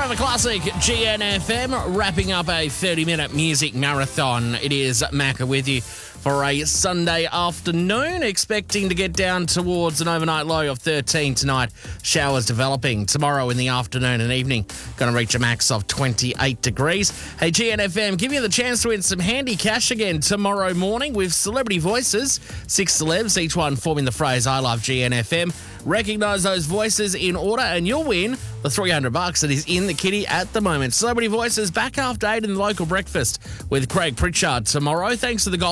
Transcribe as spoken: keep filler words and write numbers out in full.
Forever Classic G N F M, wrapping up a thirty-minute music marathon. It is Macca with you for a Sunday afternoon, expecting to get down towards an overnight low of thirteen tonight. Showers developing tomorrow in the afternoon and evening. Going to reach a max of twenty-eight degrees. Hey, G N F M, give you the chance to win some handy cash again tomorrow morning with Celebrity Voices. Six celebs, each one forming the phrase, I love G N F M. Recognise those voices in order and you'll win the three hundred bucks that is in the kitty at the moment. Celebrity Voices back after eight in the local breakfast with Craig Pritchard tomorrow. Thanks to the